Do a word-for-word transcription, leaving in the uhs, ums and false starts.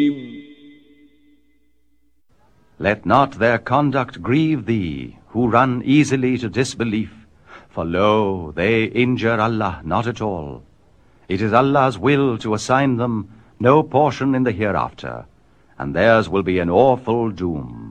Let not their conduct grieve thee, who run easily to disbelief, for lo, they injure Allah not at all. It is Allah's will to assign them no portion in the hereafter, and theirs will be an awful doom.